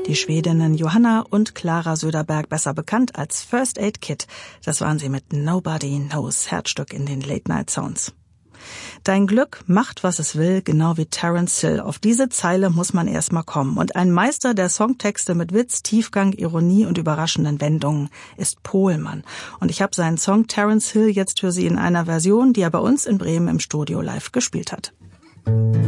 Die Schwedinnen Johanna und Clara Söderberg, besser bekannt als First Aid Kit. Das waren sie mit Nobody Knows, Herzstück in den Late Night Sounds. Dein Glück macht, was es will, genau wie Terence Hill. Auf diese Zeile muss man erstmal kommen. Und ein Meister der Songtexte mit Witz, Tiefgang, Ironie und überraschenden Wendungen ist Pohlmann. Und ich habe seinen Song Terence Hill jetzt für Sie in einer Version, die er bei uns in Bremen im Studio live gespielt hat.